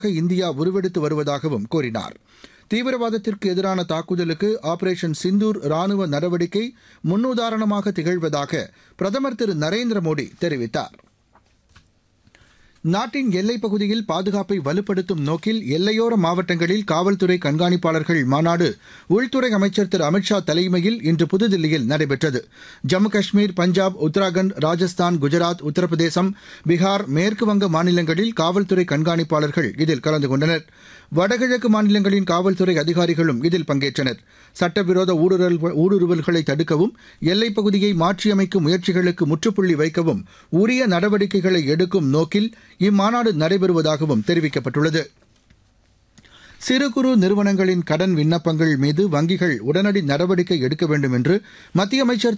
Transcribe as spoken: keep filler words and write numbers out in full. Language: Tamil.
இந்தியா உருவெடுத்து வருவதாகவும் கூறினார். தீவிரவாதத்திற்கு எதிரான தாக்குதலுக்கு ஆபரேஷன் சிந்தூர் ராணுவ நடவடிக்கை முன்னுதாரணமாக திகழ்வதாக பிரதமர் திரு நரேந்திர மோடி தெரிவித்தார். நாட்டின் எல்லைப் பகுதியில் பாதுகாப்பை வலுப்படுத்தும் நோக்கில் எல்லையோர மாவட்டங்களில் காவல்துறை கண்காணிப்பாளர்கள் மாநாடு உள்துறை அமைச்சர் திரு அமித் ஷா தலைமையில் இன்று புதுதில்லியில் நடைபெற்றது. ஜம்மு காஷ்மீர், பஞ்சாப், உத்தராகண்ட், ராஜஸ்தான், குஜராத், உத்தரப்பிரதேசம், பீகார், மேற்குவங்க மாநிலங்களில் காவல்துறை கண்காணிப்பாளர்கள் இதில் கலந்து கொண்டனர். வடகிழக்கு மாநிலங்களின் காவல்துறை அதிகாரிகளும் இதில் பங்கேற்றனர். சட்டவிரோத ஊடுருவல்களை தடுக்கவும், எல்லைப் பகுதியை மாற்றியமைக்கும் முயற்சிகளுக்கு முற்றுப்புள்ளி வைக்கவும் உரிய நடவடிக்கைகளை எடுக்கும் நோக்கில் இம்மாநாடு நடைபெறுவதாகவும் தெரிவிக்கப்பட்டுள்ளது. சிறு குறு நிறுவனங்களின் கடன் விண்ணப்பங்கள் மீது வங்கிகள் உடனடி நடவடிக்கை எடுக்க வேண்டும் என்று மத்திய அமைச்சர்